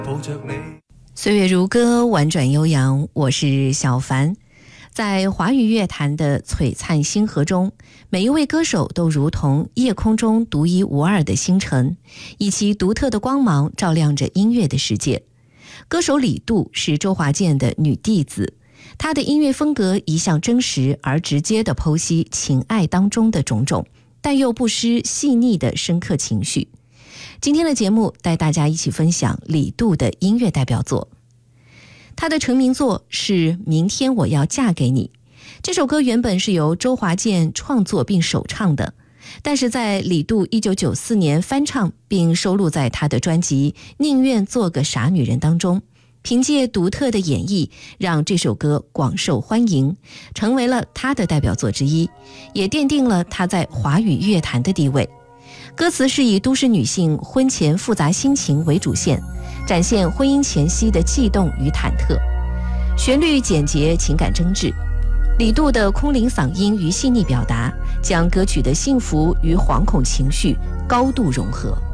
岁月如歌，婉转悠扬，我是小凡。在华语乐坛的璀璨星河中，每一位歌手都如同夜空中独一无二的星辰，以其独特的光芒照亮着音乐的世界。歌手李杜是周华健的女弟子，她的音乐风格一向真实而直接地剖析情爱当中的种种，但又不失细腻的深刻情绪。今天的节目带大家一起分享李杜的音乐代表作。他的成名作是《明天我要嫁给你》，这首歌原本是由周华健创作并首唱的，但是在李杜1994年翻唱并收录在他的专辑《宁愿做个傻女人》当中，凭借独特的演绎让这首歌广受欢迎，成为了他的代表作之一，也奠定了他在华语乐坛的地位。歌词是以都市女性婚前复杂心情为主线，展现婚姻前夕的悸动与忐忑，旋律简洁，情感真挚。李杜的空灵嗓音与细腻表达，将歌曲的幸福与惶恐情绪高度融合。